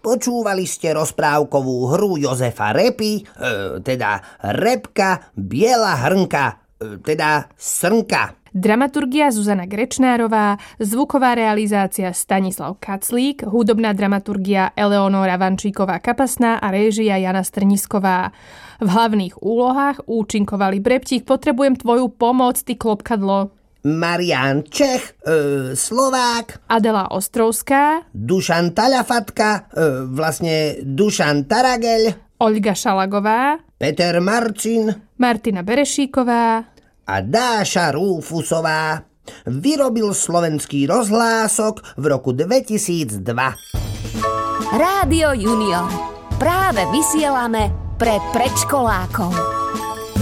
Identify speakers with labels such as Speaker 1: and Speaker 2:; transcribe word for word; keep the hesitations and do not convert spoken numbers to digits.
Speaker 1: Počúvali ste rozprávkovú hru Jozefa Repy, e, teda Repka, Biela hrnka, e, teda Srnka.
Speaker 2: Dramaturgia Zuzana Grečnárová, zvuková realizácia Stanislav Kaclík, hudobná dramaturgia Eleonóra Vančíková-Kapasná a réžia Jana Strnisková. V hlavných úlohách účinkovali Breptík, potrebujem tvoju pomoc, ty klopkadlo.
Speaker 1: Marián Čech, e, Slovák,
Speaker 2: Adela Ostrovská,
Speaker 1: Dušan Taľafatka, e, vlastne Dušan Tarageľ,
Speaker 2: Olga Šalagová,
Speaker 1: Peter Marcin,
Speaker 2: Martina Berešíková
Speaker 1: a Dáša Rúfusová. Vyrobil Slovenský rozhlások v roku dvetisícdva.
Speaker 3: Rádio Junior. Práve vysielame pre predškolákov.